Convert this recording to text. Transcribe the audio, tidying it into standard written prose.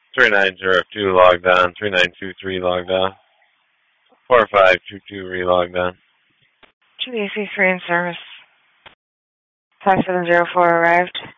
3902 logged on. 3923 logged on. 4522 relogged on. GBC3 in service. 5704 arrived.